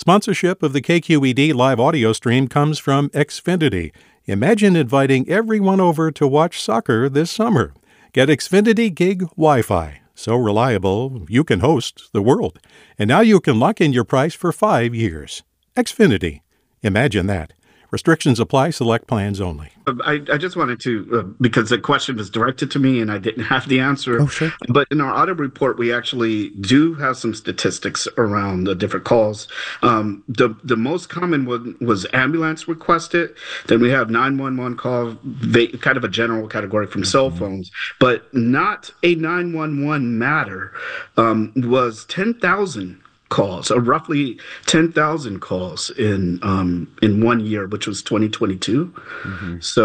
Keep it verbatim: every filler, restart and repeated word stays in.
Sponsorship of the K Q E D live audio stream comes from Xfinity. Imagine inviting everyone over to watch soccer this summer. Get Xfinity Gig Wi-Fi. So reliable, you can host the world. And now you can lock in your price for five years. Xfinity. Imagine that. Restrictions apply. Select plans only. I, I just wanted to, uh, because the question was directed to me and I didn't have the answer. Oh, sure. But in our audit report, we actually do have some statistics around the different calls. Um, the, the most common one was ambulance requested. Then we have nine one one call, they, kind of a general category from mm-hmm. cell phones, but not a nine one one matter um, was ten thousand calls, or roughly ten thousand calls in um, in one year, which was twenty twenty-two. Mm-hmm. So